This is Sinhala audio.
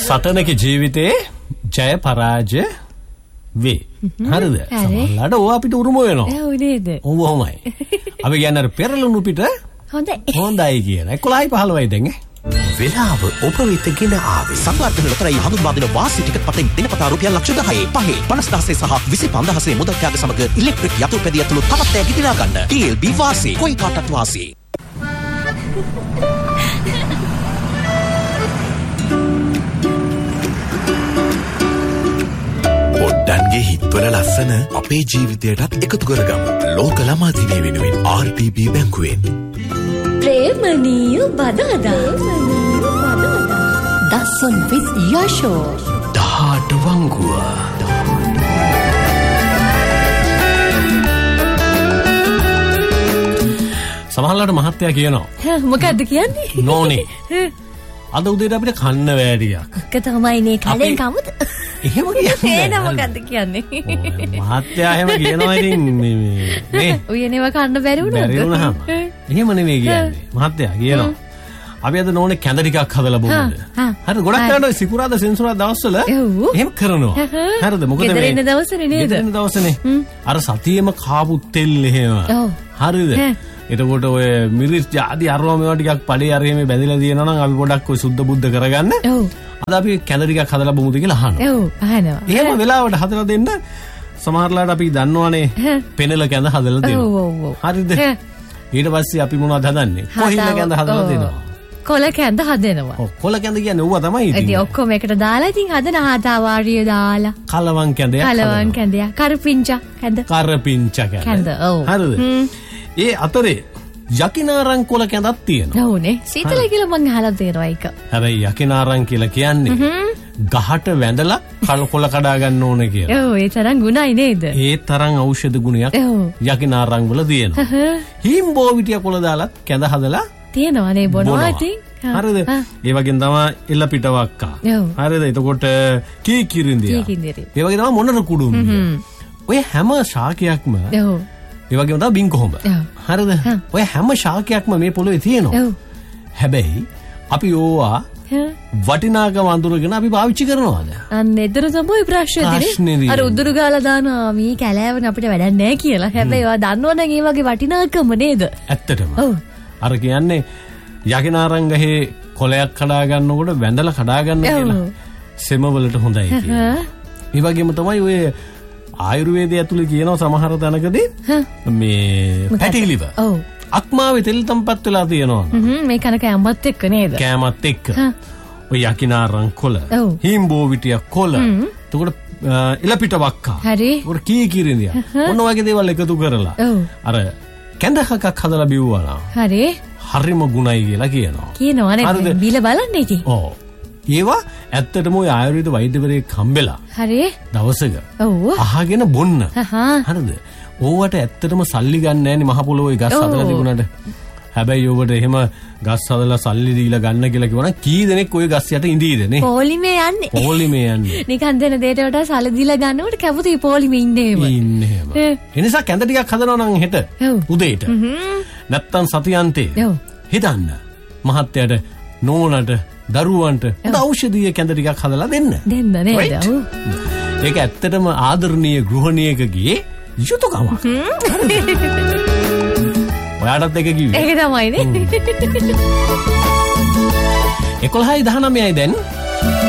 සටනක ජීවිතේ ජය පරාජය වේ. හරිද? සමහරවිට ඕවා අපිට උරුම වෙනවා. ඔව් නේද? ඔව්වමයි. අපි කියන්නේ අර පෙරළුණු පිට හොඳයි. හොඳයි කියන. 11යි 15යි දැන් වෙලාව ඔබ වෙත ගෙන ආවේ සංවර්ධන ලොතරැයි හඳුන්වා දෙන වාසි ටිකට් පතෙන් දිනපතා රුපියල් ලක්ෂ 10 5 50000 සහ 25000 මුදල් ත්‍යාග සමග ඉලෙක්ට්‍රික් යතුරුපැදිය ඇතුළු තවත් ඈ ගිදිනා ගන්න. TLB වාසි කොයි කාටත් වාසි. පොඩ්ඩන්ගේ හිත්වල ලස්සන අපේ ජීවිතයටත් එකතු කරගමු. ලෝක ළමා දිනය වෙනුවෙන් RTB බැංකුවෙන්. ප්‍රේමනීය බදාදා දසුන් with යෂෝ දහට වංගුව සමහරවිට මහත්තයා කියනවා මොකද්ද කියන්නේ නෝනේ අද උදේට අපිට කන්න වැඩියක් අක්ක තමයි නේ කලෙන් කමුද එහෙම කියන්නේ නෑ මොකද්ද කියන්නේ මහත්තයා එහෙම කියනවා ඉතින් මේ උයනේව කන්න බැරි වුණාම එහෙම නෙමෙයි කියන්නේ මහත්තයා කියනවා අපි අද නෝනේ කැඳ ටිකක් හදලා බොමුද හරිද ගොඩක් කරනවා සිකුරාදා සෙන්සුරාදා දවස්වල එහෙම කරනවා හරිද මොකද මේ ගෙදරින් දවසනේ නේද ගෙදරින් දවසනේ අර සතියෙම කාපු තෙල් එහෙම හරිද එතකොට ඔය මිරිස් ආදී අරවා මේවා ටිකක් පඩේ අර එහෙම බැඳලා දිනනවා නම් අපි පොඩක් ඔය සුද්ධ බුද්ධ කරගන්න අද අපි කැඳ ටිකක් හදලා බොමුද කියලා අහනවා ඔව් අහනවා එහෙම වෙලාවට හදලා දෙන්න සමහරලාට අපි දන්නවනේ පෙනල කැඳ හදලා දෙනවා හරිද ඊට පස්සේ අපි මොනවද හදන්නේ කොහිල කැඳ හදලා දෙනවා කොල කැඳ හදනවා ඔව් කොල කැඳ කියන්නේ ඌවා තමයි ඉතින් ඉතින් ඔක්කොම එකට දාලා ඉතින් හදන ආතා වාරිය දාලා කලවම් කැඳයක් කලවම් කැඳයක් කරපිංචා කැඳ ඔව් හරිද ඒ අතරේ යකිනාරං කොල කැඳක් තියෙනවා ඔව්නේ සීතල කියලා මං අහලා තියෙනවා ඒක හැබැයි යකිනාරං කියලා කියන්නේ ගහට වැඳලා කොල කඩා ගන්න ඕනේ කියලා ඔව් ඒ තරම් ගුණයි නේද ඒ තරම් ඖෂධ ගුණයක් යකිනාරං වල තියෙනවා හිම්බෝ විටිය කොල දාලත් කැඳ හදලා තියෙනවා නේ බොනවා ඉතින් හරිද ඒ වගේම තමයි එල්ල පිටවක්කා හරිද එතකොට කීකිරින්දියා ඒ වගේ තමයි මොනර කුඩුම් ඔය හැම ශාකයක්ම ඒ වගේම තමයි බින්කොහොඹ හරිද ඔය හැම ශාකයක්ම මේ පොළොවේ තියෙනවා හැබැයි අපි ඕවා වටිනාකම අඳුරගෙන අපි පාවිච්චි කරනවාද අන්න එතන තමයි ප්‍රශ්නේ අර උදුරු ගාලා දානවා මේ කැලෑවනේ අපිට වැඩක් නැහැ කියලා හැබැයි ඔයා දන්නවනම් ඒ වගේ වටිනාකම නේද ඇත්තටම අර කියන්නේ යකිනාරං ගහේ කොලයක් කඩා ගන්නකොට වැඳලා කඩා ගන්න කියලා සෙම වලට හොඳයි කියලා ඒ වගේම තමයි ඔය ආයුර්වේදය ඇතුලේ කියනවා සමහර තැනකදී මේ පැටි liver අක්මාවේ තෙල් තම්පත් වෙලා තියෙනවා මේ කන කෑමත් එක්ක නේද කෑමත් එක්ක ඔය යකිනාරං කොළ හිම්බෝ විටිය කොළ එතකොට ඉලපිට වක්කා හරි උර කීකිරින්දියා මොන වගේ දේවල් එකතු කරලා අර කැඳහකක් හදලා බිව්වා හරි හරිම ගුණයි කියලා කියනවා නේද බීලා බලන්න ඉතින් ඔව් ඒවා ඇත්තටම ඔය ආයුර්වේද වෛද්‍යවරයෙක් හම්බෙලා හරි දවසක අහගෙන බොන්න හරිද ඕවට ඇත්තටම සල්ලි ගන්න නෑනේ මහ පොළොවේ ගස් හදලා තිබුණාට හැබැයි ඕකට එහෙම ගස් හදලා සල්ලි දීලා ගන්න කියලා කිව්වනම් කී දෙනෙක් ඔය ගස් යට ඉඳීද නේ පොලිමේ යන්නේ නිකන් දෙන දෙයට වඩා සල්ලි දීලා ගන්නකොට කැපුතේ පොලිමේ ඉන්නේ එනිසා කැඳ ටිකක් හදනවා නම් හෙට උදේට නැත්තම් සතියන්තේ හිතන්න මහත්තයාට නෝනට දරුවන්ට ඖෂධීය කැඳ ටිකක් හදලා දෙන්න නේද ඒක ඇත්තටම ආදරණීය ගෘහණියකගේ යුතුයකමක් ඔයාටත් එක කිව්වේ ඒක තමයි නේ 11:19යි දැන්